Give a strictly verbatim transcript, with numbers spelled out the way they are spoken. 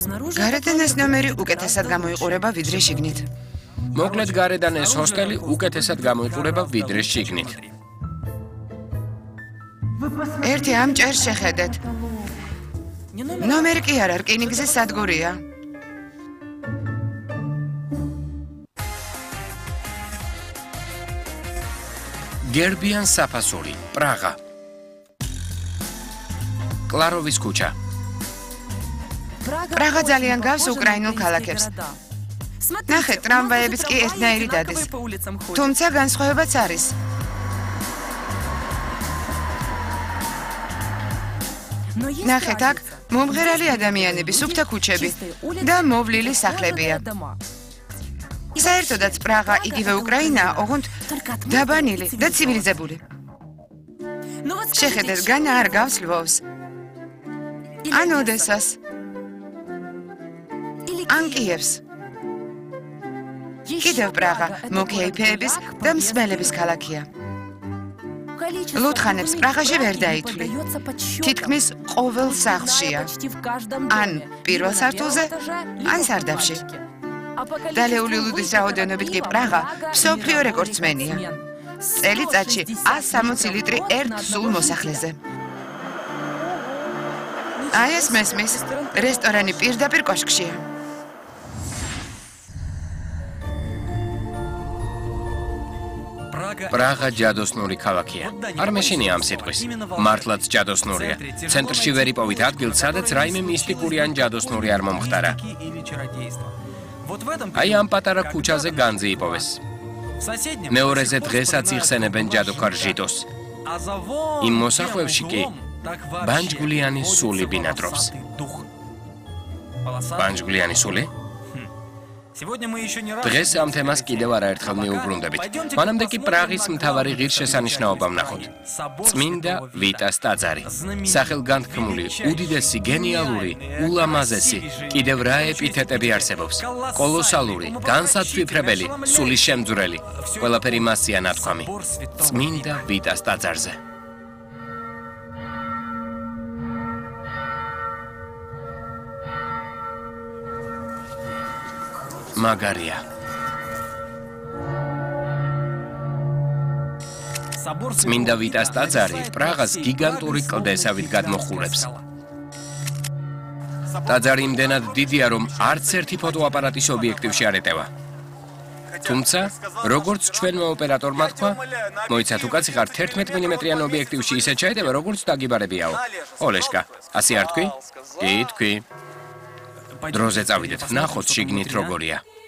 გარედან ეს ნომერი უკეთესად გამოიყურება ვიდრე შიგნით. მოკლედ გარედან ეს ჰოსტელი უკეთესად გამოიყურება ვიდრე შიგნით. ერთი ამ ჭერს შეხედეთ. ნომერი კი არა, რკინიგზის სადგურია. გერბიან საფასური, პრაღა. კლაროვის ქუჩა. პრაღა ძალიან გავს უკრაინულ ქალაქებს. ნახეთ, ტრამვაებიც კი ერთნაირი დადის. თუმცა განსხვავებაც არის. ნახეთ, აქ მომღერალი ადამიანები, სუფთა ქუჩები და მოვლილი სახლებია. საერთოდაც პრაღა იგივე უკრაინაა, ოღონდ დაბანილი და ცივილიზებული. შეხედეთ, განა არ გავს ლვოვს. ან ოდესას. ან კიევს. კიდევ პრაღა მოკეიფეების და მსმელების ქალაქია. ლუდხანებს პრაღაში ვერ დაითვლი. თითქმის ყოველ სახლშია. ან პირველ სართულზე, ან სარდაფში. დალეული ლუდის რაოდენობით კი პრაღა მსოფლიო რეკორდსმენია. წელიწადში ას სამოცი ლიტრი ერთ სულ მოსახლეზე. აი ეს მესმის, რესტორანი პირდაპირ კოშკშია. პრაღა ჯადოსნური ქალაქია. არ მეშინია ამ სიტყვის. მართლაც ჯადოსნურია. ცენტრში ვერ იპოვით ადგილს, სადაც რაიმე მისტიკური ან ჯადოსნური არ მომხდარა. აი ამ პატარა ქუჩაზე განძი იპოვეს. მეორეზე დღესაც იხსენებენ ჯადოქარ ჟიდოს. იმ მოსახვევში კი ბანჯგულიანი სული ბინადრობს. ბანჯგულიანი სული? დღეს ამ თემას კიდევ არაერთხელ მიუბრუნდებით. მანამდე კი პრაღის მთავარი ღირსშესანიშნაობა ვნახოთ. წმინდა ვიტას ტაძარი. სახელგანთქმული, უდიდესი, გენიალური, ულამაზესი, კიდევ რა ეპითეტები არსებობს. კოლოსალური, განსაცვიფრებელი, სულის შემძვრელი. ყველაფერი მასია ნათქვამი. წმინდა ვიტას ტაძარზე. მაგარია. წმინდა ვიტას ტაძარი პრაღას გიგანტური კლდესავით გადმოხურებს. ტაძარი იმდენად დიდია, რომ არც ერთი ფოტოაპარატის ობიექტივში არ ეტევა. თუმცა, როგორც ჩვენმა ოპერატორმა თქვა, მოიცათ უკაც ხარ თერთმეტ მილიმეტრიან ობიექტივში ისე ჩაეტევა, როგორც დაგიბარებიაო. ოლეშკა, ასე არ თქვი? კი, თქვი. დროზე წავიდეთ, ვნახოთ შიგნით როგორია.